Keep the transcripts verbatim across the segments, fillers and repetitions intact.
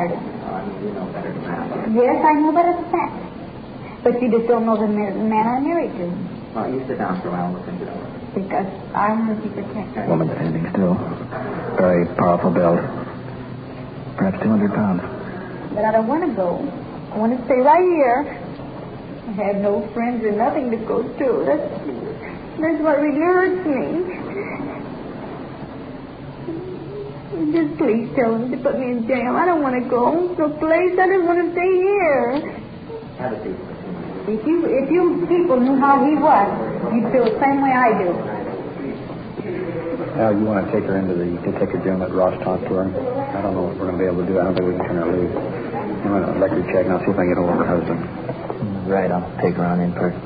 I mean, you know better than that. Yes, I know better than that. But you just don't know the man I'm married to. Well, you sit down for a while and look into it. Because I want to be protected. Woman standing still. Very powerful build. Perhaps two hundred pounds. But I don't want to go. I want to stay right here. I have no friends or nothing to go to. That's, that's what really hurts me. Just please tell them to put me in jail. I don't want to go to a place. I just want to stay here. If you if you people knew how he was, you'd feel the same way I do. Al, you want to take her into the detective jail and let Ross talk to her? I don't know what we're going to be able to do. I don't think we can turn her loose. I'm going to record check and I'll see if I can get hold of her husband. Right, I'll take her on in person.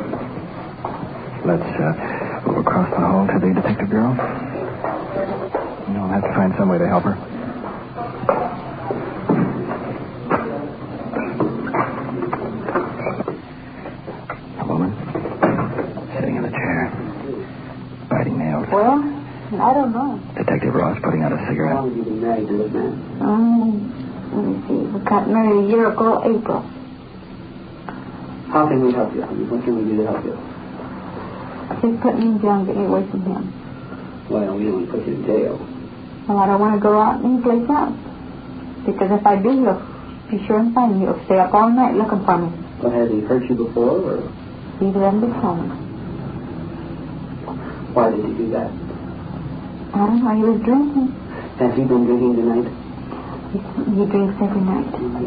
Let's uh, move across the hall to the detective bureau. I'll have to find some way to help her. A woman sitting in a chair, biting nails. Well, I don't know. Detective Ross putting out a cigarette. How long have you been married to this man? Um, let me see. We got married a year ago, April. How can we help you? What can we do to help you? Just put me in jail and get me away from him. Well, we don't want to put you in jail. Well, I don't want to go out anyplace else. Because if I do, he'll be sure and find me. He'll stay up all night looking for me. But has he hurt you before, or? He doesn't tell me. Why did he do that? I don't know. He was drinking. Has he been drinking tonight? He, he drinks every night. Mm-hmm.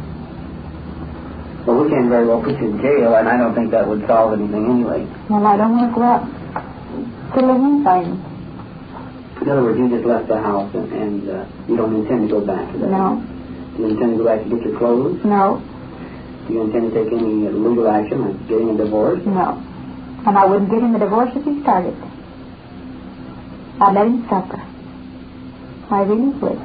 Well, we can't very well put you in jail, and I don't think that would solve anything anyway. Well, I don't want to go out till he finds me. In other words, you just left the house and, and uh, you don't intend to go back to that? No. Do you intend to go back to get your clothes? No. Do you intend to take any legal action, like getting a divorce? No. And I wouldn't get him a divorce if he started. I'd let him suffer. I really would.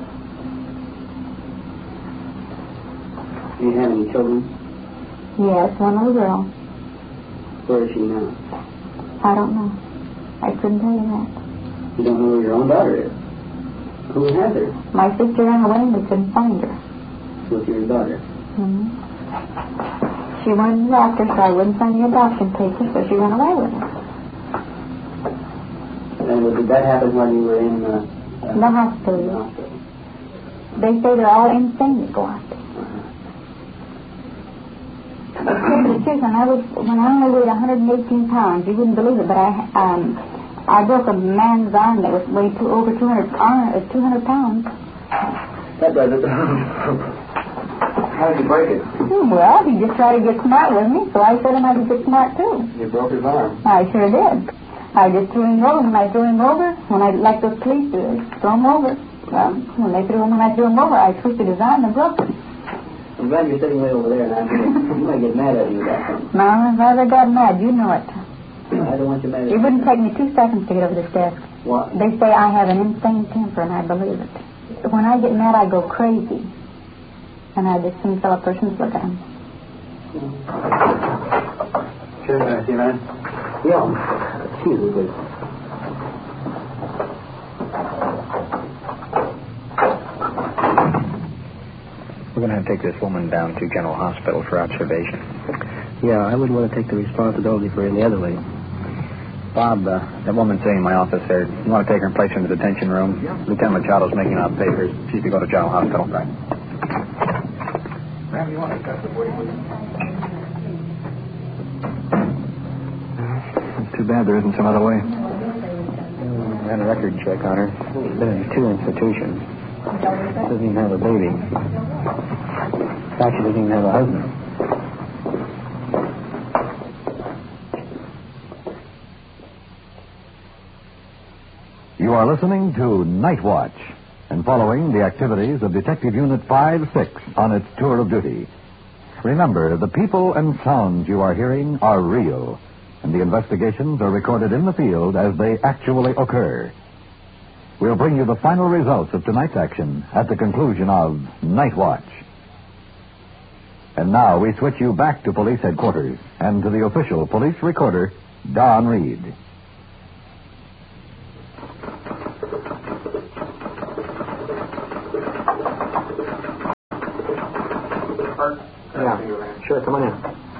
Do you have any children? Yes, one little girl. Where is she now? I don't know. I couldn't tell you that. You don't know where your own daughter is? Who has her? My sister ran away and we couldn't find her. Who's your daughter? Mm-hmm. She wanted a doctor, so I wouldn't find the adoption papers, so she ran away with her. And did that happen when you were in uh, uh, the hospital? The hospital. They say they're all insane that go out there. When I was when I only weighed one hundred eighteen pounds, you wouldn't believe it, but I um I broke a man's arm that was weighed two, over two hundred uh, two hundred pounds. That does it. How did you break it? Well, he just tried to get smart with me, so I said him I could get smart too. You broke his arm. I sure did. I just threw him over. When I threw him over, when I like those police do, throw him over. Well, when they threw him, when I threw him over, I twisted his arm and broke it. I'm glad you're sitting way over there, and I'm going to get mad at you about something. No, if I ever got mad, you know it. I don't want you mad at It wouldn't take me two seconds to get over this desk. What? They say I have an insane temper, and I believe it. When I get mad, I go crazy. And I just soon tell a person to look at him. Sure, can I see, man? Yeah. Excuse me, please. We're going to have to take this woman down to General Hospital for observation. Yeah, I wouldn't want to take the responsibility for any other way. Bob, uh, that woman sitting in my office there, you want to take her and place her in the detention room? Yeah. Lieutenant Machado's making out papers. She's to go to General Hospital. Right. Ma'am, you want to discuss the boy with you? It's too bad there isn't some other way. I ran a record check on her. She's been in two institutions. Doesn't even have a baby. In fact, she doesn't even have a husband. You are listening to Night Watch and following the activities of Detective Unit five six on its tour of duty. Remember, the people and sounds you are hearing are real, and the investigations are recorded in the field as they actually occur. We'll bring you the final results of tonight's action at the conclusion of Night Watch. And now we switch you back to police headquarters and to the official police recorder, Don Reed. Sure, come on in.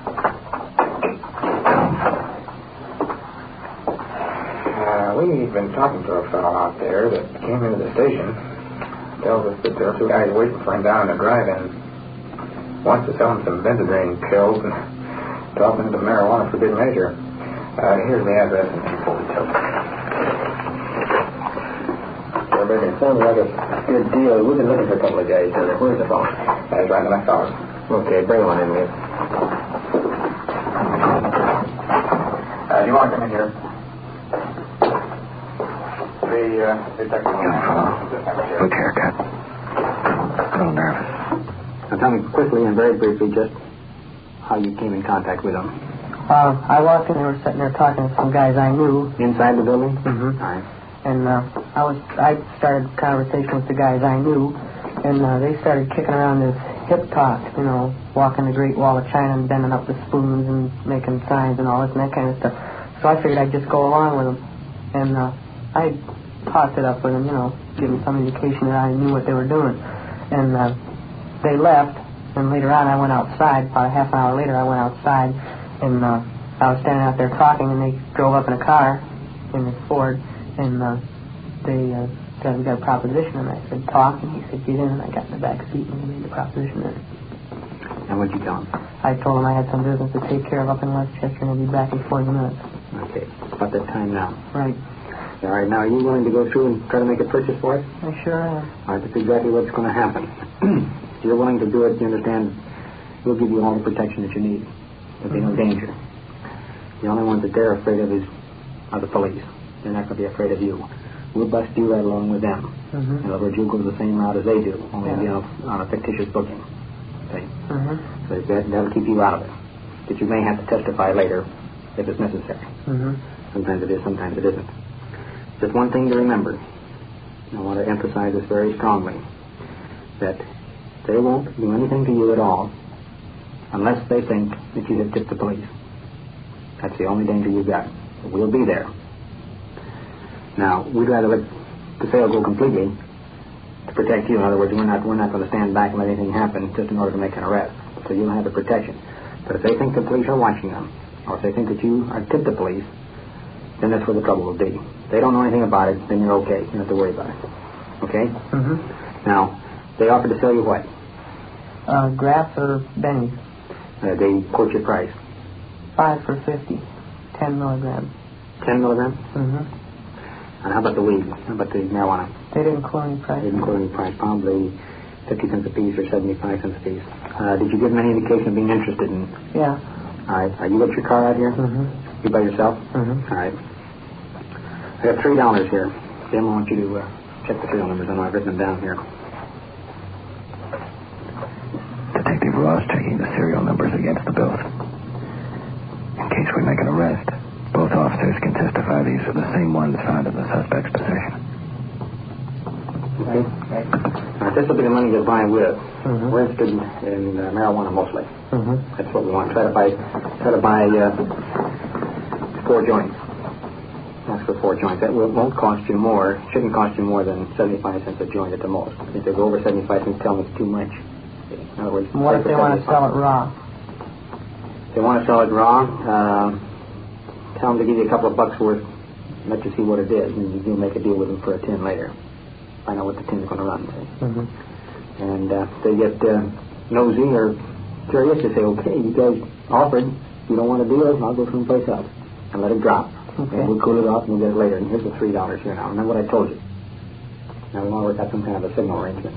Uh, we've been talking to a fellow out there that came into the station. Tells us that there are two guys waiting for him down in the drive-in. Wants to sell him some Benzedrine pills and talking to marijuana for good measure. Uh, here's the address and people we took. Everybody, it sounds like a good deal. We've been looking for a couple of guys down there. Where's the phone? That's right, my fellow. Okay, bring one in, will you? Uh, do you want to come in here? The uh, detective. Young fellow. Quick haircut. A little nervous. Now tell me quickly and very briefly just how you came in contact with them. Uh, I walked in, they were sitting there talking to some guys I knew. Inside the building? Mm-hmm. All right. And uh, I was, I started conversation with the guys I knew, and uh, they started kicking around this hip talk, you know, walking the Great Wall of China and bending up the spoons and making signs and all this and that kind of stuff. So I figured I'd just go along with them. And uh, I talked it up with them, you know, give them some indication that I knew what they were doing. And uh, they left, and later on I went outside. About a half an hour later I went outside, and uh, I was standing out there talking, and they drove up in a car, in this Ford, and uh, they uh, said, we got a proposition, and I said, talk, and he said, get in, and I got in the back seat, and he made the proposition there. And what'd you tell him? I told him I had some business to take care of up in Westchester, and I'd be back in forty minutes. Okay, about that time now. Right. All right, now are you willing to go through and try to make a purchase for it? I sure am. All right, that's exactly what's going to happen. If you're willing to do it, you understand, we'll give you all the protection that you need. There'll be no danger. The only ones that they're afraid of is are the police. They're not going to be afraid of you. We'll bust you right along with them. Mm-hmm. In other words, you'll go the same route as they do, only Yeah. be on a, on a fictitious booking. See? Mm-hmm. So that, that'll keep you out of it. But you may have to testify later if it's necessary. Mm-hmm. Sometimes it is, sometimes it isn't. Just one thing to remember. I want to emphasize this very strongly. That they won't do anything to you at all unless they think that you have tipped the police. That's the only danger you've got. But we'll be there. Now, we'd rather let the sale go completely to protect you. In other words, we're not we're not going to stand back and let anything happen just in order to make an arrest. So you'll have the protection. But if they think the police are watching them, or if they think that you are tipped the police, then that's where the trouble will be. If they don't know anything about it, then you're okay. You don't have to worry about it. Okay? Mm-hmm. Now, they offered to sell you what? Uh, Graff or Benny? Uh, they quote your price. Five for fifty. Ten milligrams. Ten milligrams? Mm-hmm. And how about the weed? How about the marijuana? They didn't quote any price. They didn't quote any price. Probably fifty cents a piece or seventy-five cents a piece. Uh, did you give them any indication of being interested in? Yeah. All right. Are you got your car out here? Mm-hmm. You by yourself? Mm-hmm. All right. I got three dollars here. Jim, I want you to uh, check the serial numbers. I know I've written them down here. Detective Ross checking the serial numbers against the bills. In case we make an arrest, both officers can testify these are the same ones found in the suspect's possession. Okay. Right. All right, this will be the money you're buying with. Mm-hmm. We're interested in, in uh, marijuana mostly. Mm-hmm. That's what we want. Try to buy, try to buy uh, four joints. That's for four joints. That will, won't cost you more. Shouldn't cost you more than seventy-five cents a joint at the most. If they go over seventy-five cents, tell them it's too much. In other words, What if they want to sell it raw? If they want to sell it raw, uh, tell them to give you a couple of bucks worth, let you see what it is, and you'll make a deal with them for a tin later. Find out what the tin's going to run. Mm-hmm. And uh, if they get uh, nosy or curious, they say, okay, you guys offered, you don't want to deal, I'll go someplace else. And let it drop. Okay. And we'll cool it off and we'll get it later. And here's the three dollars here now. Remember what I told you. Now we want to work out some kind of a signal arrangement.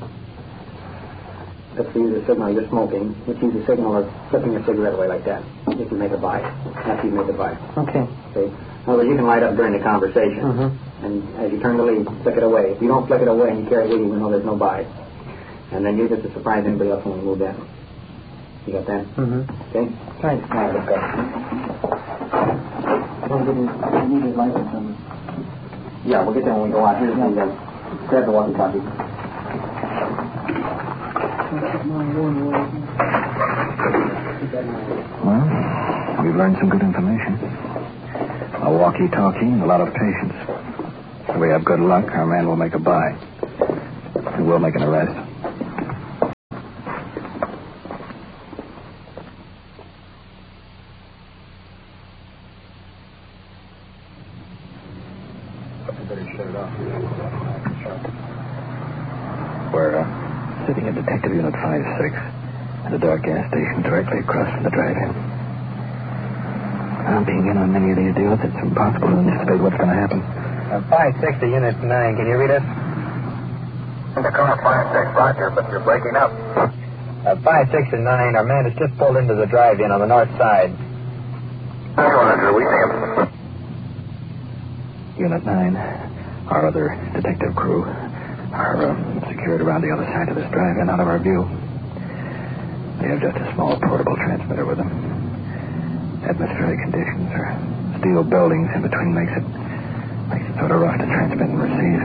Let's use a signal you're smoking. Let's use a signal of flipping your cigarette away like that. If you make a buy. After you make a buy. Okay. See? In other words, you can light up during the conversation. Mm-hmm. And as you turn to leave, flick it away. If you don't flick it away and you carry it with you, you know there's no buy. And then use it to surprise anybody else when we move in. You got that? Mm-hmm. Okay? Right. All right, let's go. You need his license number. Yeah, we'll get there when we go out. Here's the, uh, grab the walkie-talkie. Well, we've learned some good information. A walkie-talkie and a lot of patience. If we have good luck, our man will make a buy. And we'll make an arrest. We're uh, sitting in Detective Unit five six at a dark gas station directly across from the drive-in. Without being in on many of these deals, it's impossible to anticipate what's going to happen. Uh, five six to Unit nine. Can you read us? The car five six, Roger, but you're breaking up. Uh, five six and nine, our man has just pulled into the drive-in on the north side. Roger, we see him. Unit nine, our other detective crew, are uh, secured around the other side of this drive-in out of our view. They have just a small portable transmitter with them. Atmospheric conditions or steel buildings in between makes it makes it sort of rough to transmit and receive.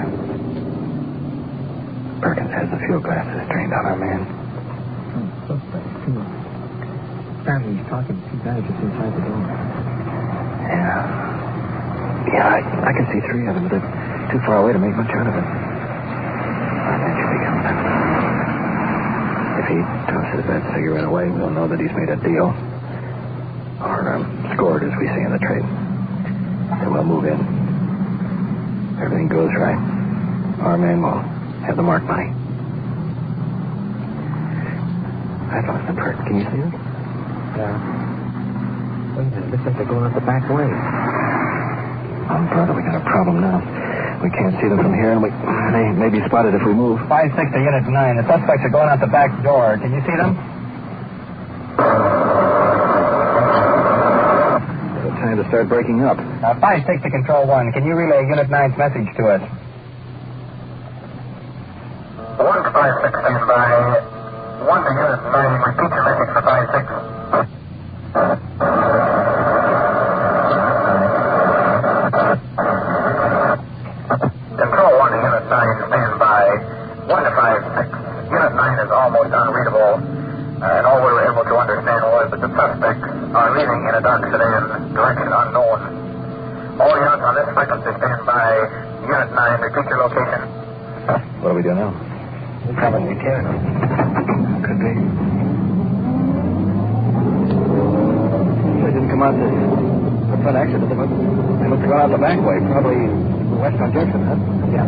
Perkins has the fuel glasses trained on our man. Oh, suspect. Apparently he's talking to two guys just inside the door. Yeah. Yeah, I, I can see three of them, but they're too far away to make much out of it. Our man should be coming. If he tosses that cigarette away, we'll know that he's made a deal. Or um, scored, as we say in the trade. Then we'll move in. If everything goes right, our man will have the marked money. I've lost the perk. Can you see it? Yeah. Wait a minute. Looks like they're going out the back way. Oh, brother, we got a problem now. We can't see them from here, and we they may be spotted if we move. five six to Unit nine. The suspects are going out the back door. Can you see them? It's time to start breaking up. Uh, five six to Control one. Can you relay Unit nine's message to us? One to five six, stand by. One to Unit nine, repeat your message for five six. Control one to Unit nine, stand by. One to five six. Unit nine is almost unreadable, uh, and all we were able to understand was that the suspects are leaving in a dark sedan, direction unknown. All units on this frequency stand by. Unit nine, repeat your location. What do we do now? We'll probably be carried. Could be. They didn't come out the, the front exit, but they must, they must have gone out the back way, probably west on Jefferson, huh? Yeah.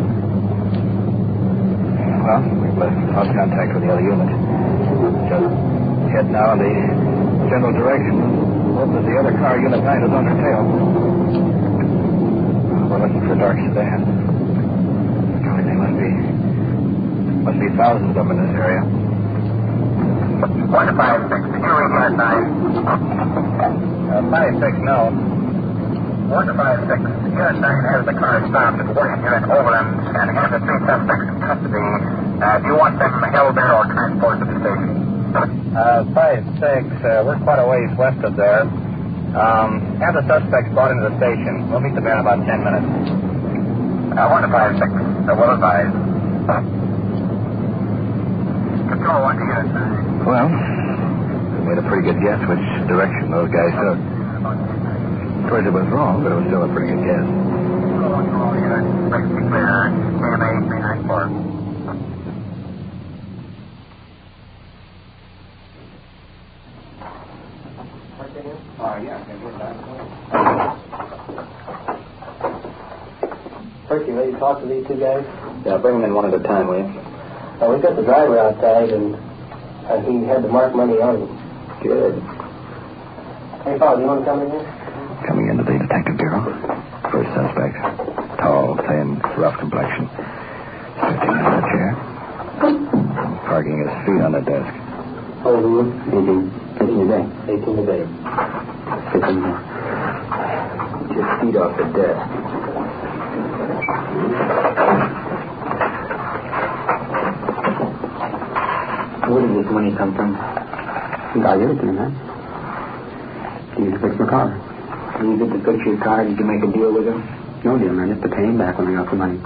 Well, we've lost contact with the other unit. Just head now in the general direction. Hope that the other car, Unit nine, is on her tail. We're looking for a dark sedan. Golly, they must be... Must be thousands of them in this area. One to five six, did you read Unit nine? Uh, five six, no. One to five six, Unit nine has the car stopped at Working Unit Overland and has the three suspects in custody. Uh, do you want them held there or transported to the station? Uh, five six, uh, we're quite a ways west of there. Um, have the suspects brought into the station. We'll meet them there in about ten minutes. Uh, one to five six, uh, well advised. Control one to Unit nine. Well, we made a pretty good guess which direction those guys took. Of course, it was wrong, but it was still a pretty good guess. Control one to all units. Please be clear. K M A three nine four. Uh, yeah, Percy, ready to talk to these two guys? Yeah, bring them in one at a time, will you? Uh, we got the driver outside, and uh, he had the marked money on him. Good. Hey, Paul, do you want to come in here? Coming into the detective bureau. First suspect. Tall, thin, rough complexion. Sitting in a chair. Parking his feet on the desk. How old are you? eighteen. eighteen a day. eighteen a day. Sitting there. Get your feet off the desk. Where did this money come from? I gave it to him, man. He used to fix my car. You used it to fix your car? Did you make a deal with him? No deal, man. Just to pay him back when I got the money.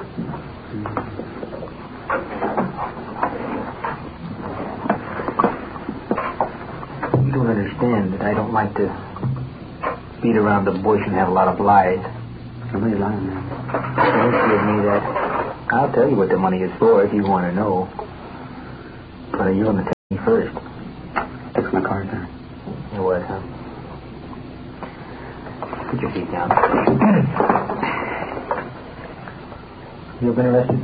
You don't understand that I don't like to beat around the bush and have a lot of lies. Nobody's lying, man. Don't give me that. I'll tell you what the money is for if you want to know. But you're going to tell me first. Fix my car, sir. It was, huh? Put your feet down. You been arrested?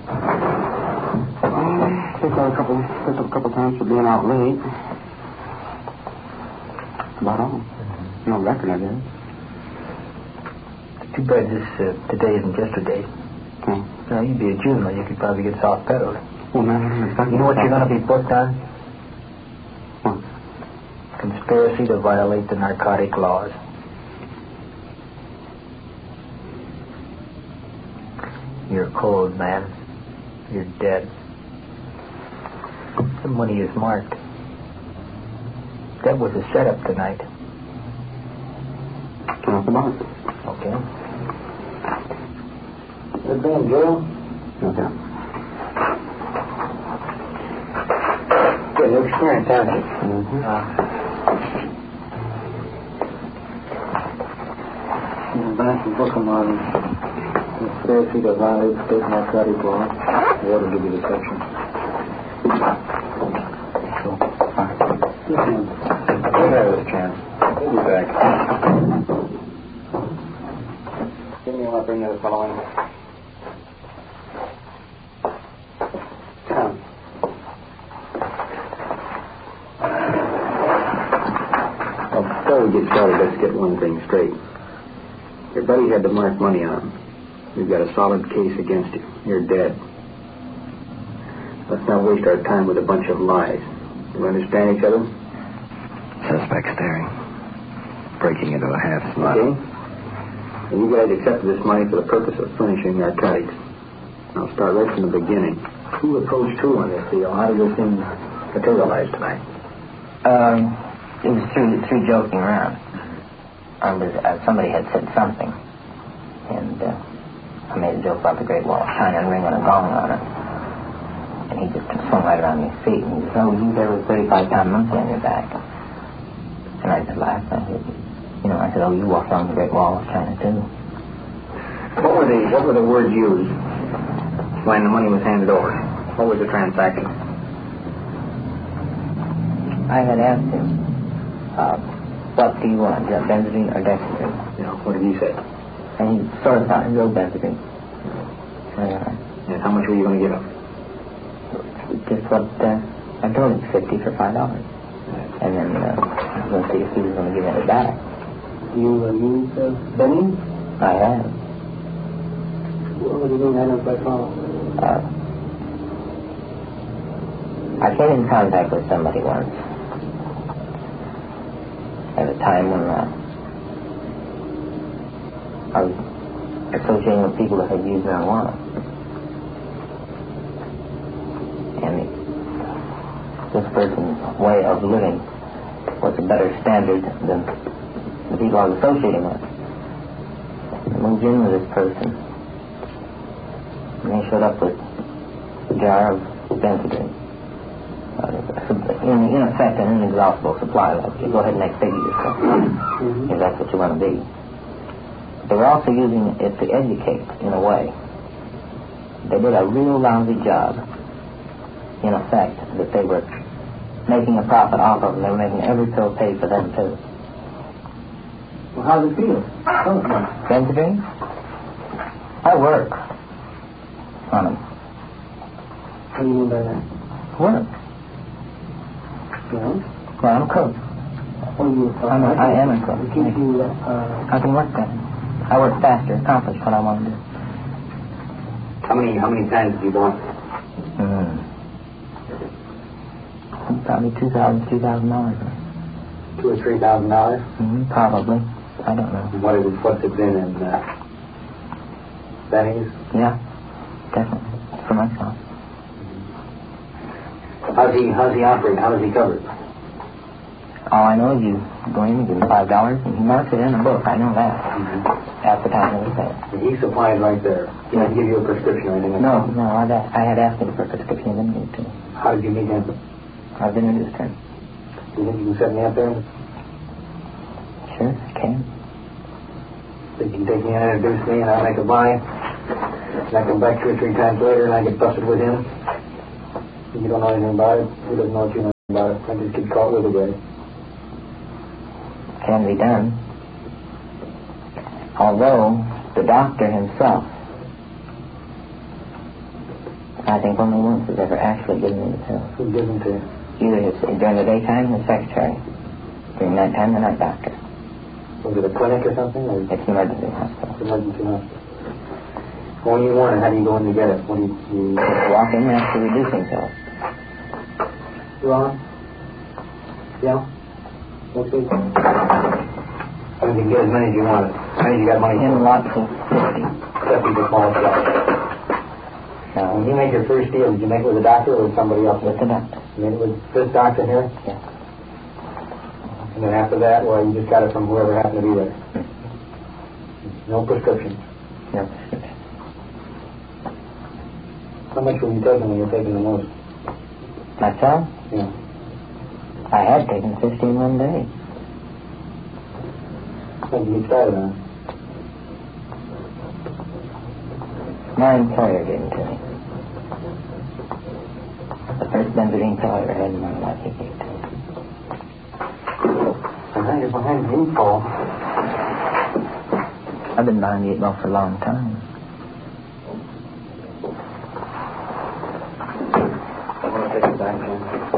I think I was a couple, picked up a couple times for being out late. That's about all. Mm-hmm. No record, I guess. Too bad this uh, today isn't yesterday. Okay. Now, you'd be a juvenile. You could probably get soft pedaled. Well, man, you know what you're going to be booked on? What? Conspiracy to violate the narcotic laws. You're cold, man. You're dead. The money is marked. That was a setup tonight. Talk about it. Okay. Good being Joe. Okay. Good new experience, haven't you? Mm-hmm. Uh, back and book them on conspiracy to violate state narcotic law. What will give you the section? So, fine. We'll have this chance. We'll be back. Give me one, bring the other fellow in. Come. Well, before we get started, let's get one thing straight. Your buddy had to mark money on him. We've got a solid case against you. You're dead. Let's not waste our time with a bunch of lies. You understand each other? Suspect staring. Breaking into a half slot. Okay. And you guys accepted this money for the purpose of furnishing narcotics. I'll start right from the beginning. Who approached who on this deal? How did this thing materialize tonight? Um, it was through through joking around. I was, uh, somebody had said something, and uh, I made a joke about the Great Wall of China and ring on a gong on it. And he just swung right around his feet, and he said, "Oh, you there with thirty-five pound monkey on your back." And I just laughed. I said, you know, I said, "Oh, you walked on the Great Wall of China too." What were the What were the words used when the money was handed over? What was the transaction? I had asked him, uh, "What do you want, benzodrine or dexedrine?" You know, what did he say? And he sort of thought, "Go benzodrine." Uh, And how much were you going to give him? Just what uh, I told him, fifty for five dollars. And then uh, I was going to see if he was going to give it back. You uh, used uh, Benny? I have. What do you mean? I don't quite follow. Uh, I came in contact with somebody once at a time when uh, I was associating with people that had used marijuana. And it, this person's way of living was a better standard than the people I was associating with. I moved in with this person, and they showed up with a jar of benzodrine. Uh, in, in effect, an inexhaustible supply. Like, you go ahead and make big yourself, mm-hmm. if that's what you want to be. They were also using it to educate, in a way. They did a real lousy job, in effect, that they were making a profit off of, and they were making every pill pay for them, too. Well, how does it feel? Benzodrine? I work on them. What do you mean by that? Work. Yeah? Well, I'm a cook. Oh, you, uh, I'm a, I am a cook. It gives you, uh, I can work better. I work faster, accomplish what I want to do. How many, how many times did you go? Mm. Probably two thousand, two thousand dollars. Two or three thousand dollars? Mm-hmm, probably. I don't know. What is it, what's it been in, uh, Benny's? Yeah, definitely. For myself. How's he, how's he operate? How does he cover it? All I know is you go in and give him five dollars, and he marks it in a book. I know that. Mm-hmm. At the time of the sale. And he supplies right there. He didn't give you a prescription or anything like No, that? no, I, I had asked him for a prescription, he didn't give it to me. How did you meet him? I've been introduced to him. Do you think you can set me up there? Sure, I can. Think you can take me in and introduce me and I'll make a buy? And I come back two or three times later and I get busted with him? You don't know anything about it. He doesn't know what you know about it. I just get caught with it, guy. Can be done. Although the doctor himself I think only once has ever actually given me the pills. Who gives them to you? Either his, during the daytime, the secretary. During nighttime, the night doctor. Was it a clinic or something? Or It's an emergency hospital. emergency hospital? When you want it, how do you go in to get it? What do you... you... Just walk in after reducing pills. You on? Yeah? What's it? I mean, you can get as many as you want. How many you got money In for? lots of fifty. Except the small stuff. Now, when you made your first deal, did you make it with a doctor or with somebody else? With the doctor. You made it with this doctor here? Yeah. And then after that, well, you just got it from whoever happened to be there. No prescription. No prescription. How much were you taking when you were taking the most? Myself? Yeah. I had taken fifteen one day. When did you get started on? My employer gave them to me. The first benzodine pill I ever had in my life, he gave to me. And now you're behind the eight ball. I've been behind the eight ball for a long time. I want to take it back, Jim.